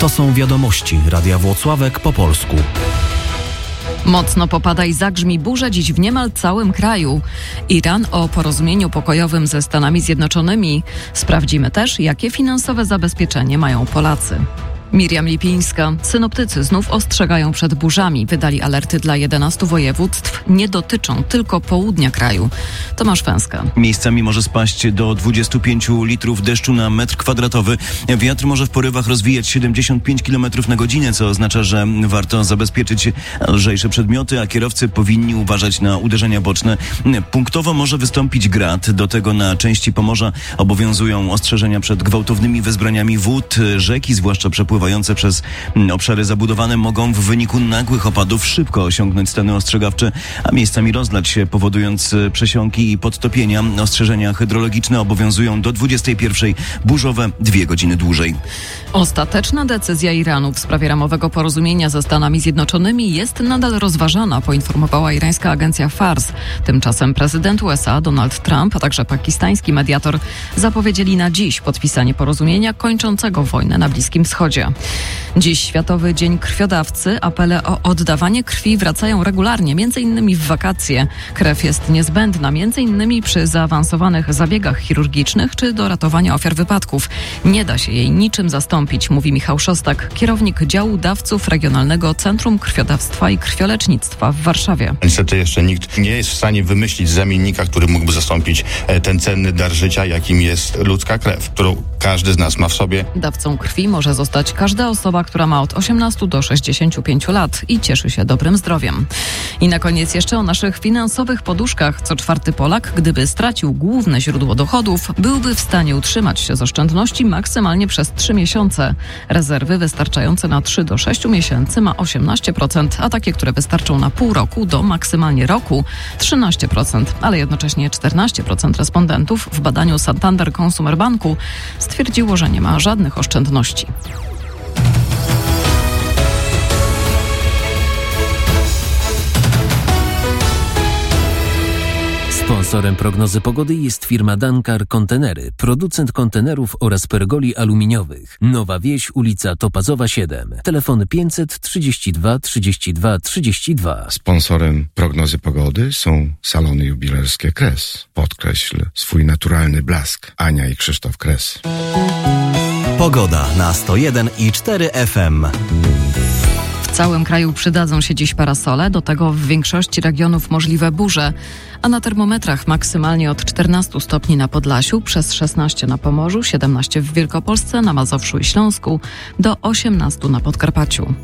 To są wiadomości Radia Włocławek po polsku. Mocno popada i zagrzmi burza dziś w niemal całym kraju. Iran o porozumieniu pokojowym ze Stanami Zjednoczonymi. Sprawdzimy też, jakie finansowe zabezpieczenie mają Polacy. Miriam Lipińska. Synoptycy znów ostrzegają przed burzami. Wydali alerty dla 11 województw. Nie dotyczą tylko południa kraju. Tomasz Fęska. Miejscami może spaść do 25 litrów deszczu na metr kwadratowy. Wiatr może w porywach rozwijać 75 km na godzinę, co oznacza, że warto zabezpieczyć lżejsze przedmioty, a kierowcy powinni uważać na uderzenia boczne. Punktowo może wystąpić grad. Do tego na części Pomorza obowiązują ostrzeżenia przed gwałtownymi wezbraniami wód. Rzeki, zwłaszcza przepływające przez obszary zabudowane, mogą w wyniku nagłych opadów szybko osiągnąć stany ostrzegawcze, a miejscami rozlać się, powodując przesiąki i podtopienia. Ostrzeżenia hydrologiczne obowiązują do 21:00, burzowe 2 godziny dłużej. Ostateczna decyzja Iranu w sprawie ramowego porozumienia ze Stanami Zjednoczonymi jest nadal rozważana, poinformowała irańska agencja Fars. Tymczasem prezydent USA Donald Trump, a także pakistański mediator zapowiedzieli na dziś podpisanie porozumienia kończącego wojnę na Bliskim Wschodzie. Dziś Światowy Dzień Krwiodawcy. Apele o oddawanie krwi wracają regularnie, m.in. w wakacje. Krew jest niezbędna, m.in. przy zaawansowanych zabiegach chirurgicznych czy do ratowania ofiar wypadków. Nie da się jej niczym zastąpić, mówi Michał Szostak, kierownik działu dawców Regionalnego Centrum Krwiodawstwa i Krwiolecznictwa w Warszawie. Niestety jeszcze nikt nie jest w stanie wymyślić zamiennika, który mógłby zastąpić ten cenny dar życia, jakim jest ludzka krew, którą każdy z nas ma w sobie. Dawcą krwi może zostać każda osoba, która ma od 18 do 65 lat i cieszy się dobrym zdrowiem. I na koniec jeszcze o naszych finansowych poduszkach. Co czwarty Polak, gdyby stracił główne źródło dochodów, byłby w stanie utrzymać się z oszczędności maksymalnie przez 3 miesiące. Rezerwy wystarczające na 3 do 6 miesięcy ma 18%, a takie, które wystarczą na pół roku do maksymalnie roku 13%, ale jednocześnie 14% respondentów w badaniu Santander Consumer Banku stwierdziło, że nie ma żadnych oszczędności. Sponsorem prognozy pogody jest firma Dankar Kontenery, producent kontenerów oraz pergoli aluminiowych. Nowa Wieś, ulica Topazowa 7. Telefon 532 32 32. Sponsorem prognozy pogody są salony jubilerskie Kres. Podkreśl swój naturalny blask. Ania i Krzysztof Kres. Pogoda na 101,4 FM. W całym kraju przydadzą się dziś parasole, do tego w większości regionów możliwe burze, a na termometrach maksymalnie od 14 stopni na Podlasiu, przez 16 na Pomorzu, 17 w Wielkopolsce, na Mazowszu i Śląsku, do 18 na Podkarpaciu.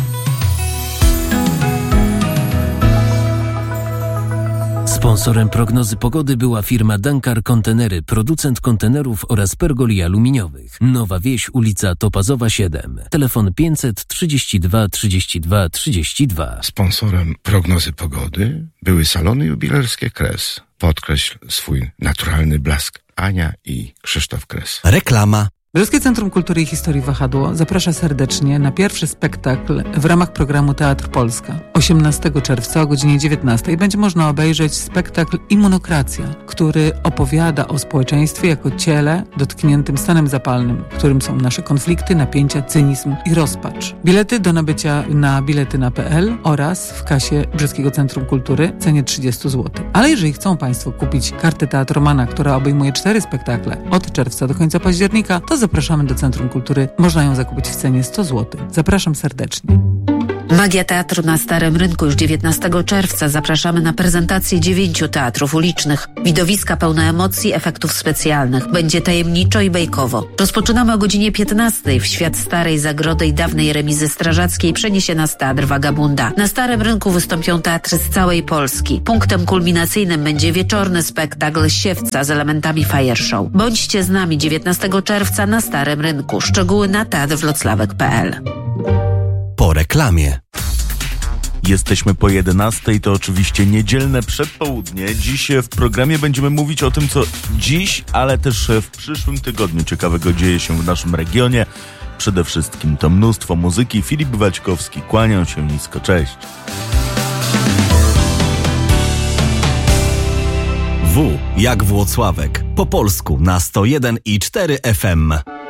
Sponsorem prognozy pogody była firma Dankar Kontenery, producent kontenerów oraz pergoli aluminiowych. Nowa Wieś, ulica Topazowa 7. Telefon 532 32 32. Sponsorem prognozy pogody były salony jubilerskie Kres. Podkreśl swój naturalny blask. Ania i Krzysztof Kres. Reklama. Brzeskie Centrum Kultury i Historii Wahadło zaprasza serdecznie na pierwszy spektakl w ramach programu Teatr Polska. 18 czerwca o godzinie 19 będzie można obejrzeć spektakl Immunokracja, który opowiada o społeczeństwie jako ciele dotkniętym stanem zapalnym, którym są nasze konflikty, napięcia, cynizm i rozpacz. Bilety do nabycia na biletyna.pl oraz w kasie Brzeskiego Centrum Kultury w cenie 30 zł. Ale jeżeli chcą Państwo kupić kartę Teatromana, która obejmuje 4 spektakle od czerwca do końca października, to zapraszamy do Centrum Kultury. Można ją zakupić w cenie 100 zł. Zapraszam serdecznie. Magia Teatru na Starym Rynku już 19 czerwca. Zapraszamy na prezentację 9 teatrów ulicznych. Widowiska pełne emocji, efektów specjalnych. Będzie tajemniczo i bajkowo. Rozpoczynamy o godzinie 15. W świat starej zagrody i dawnej remizy strażackiej przeniesie nas Teatr Wagabunda. Na Starym Rynku wystąpią teatry z całej Polski. Punktem kulminacyjnym będzie wieczorny spektakl Siewca z elementami fire show. Bądźcie z nami 19 czerwca na Starym Rynku. Szczegóły na teatrwloclawek.pl. Po reklamie. Jesteśmy po 11:00, to oczywiście niedzielne przedpołudnie. Dziś w programie będziemy mówić o tym, co dziś, ale też w przyszłym tygodniu ciekawego dzieje się w naszym regionie. Przede wszystkim to mnóstwo muzyki. Filip Waćkowski, kłaniam się nisko, cześć. W jak Włocławek. Po polsku na 101,4 FM.